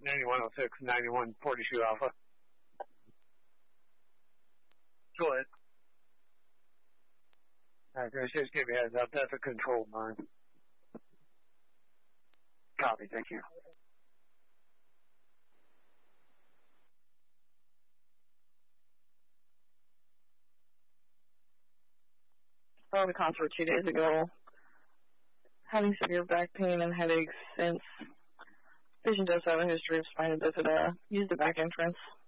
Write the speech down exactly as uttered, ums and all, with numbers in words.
ninety-one oh six, ninety-one forty-two Alpha. Go ahead. Alright, just give me a heads up. That's a control burn. Copy, thank you. Saw the concert two days ago. Having severe back pain and headaches since patient does have a history of spina bifida. Use the back entrance.